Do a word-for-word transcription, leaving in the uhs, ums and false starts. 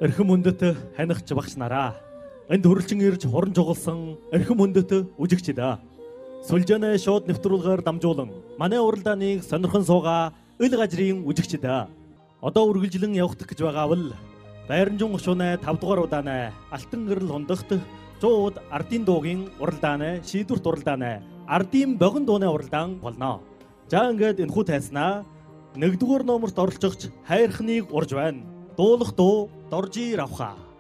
Эрхэм мөндөд ханигч багш нараа. Энд хөрөлчин ирж хуран жугалсан эрхэм мөндөд үжигчдээ. Сүлжээнэ шууд нэвтрүүлгээр дамжуулан манай уралдааныг сонирхон суугаа ил гажрын үжигчдээ. Одоо үргэлжлэн явагдах гэж байгаа бол Байранжун гушууны тав дугаар удааны Алтан гэрэл хундагт Жууд ардын дуугийн уралдааны шийдвэрт уралдааны ардын богино дууны уралдаан болно. За ингээд энэхүү тайснаа нэгдүгээр номерт оролцогч хайрхныг урж байна. Дуулах дуу доржи равха.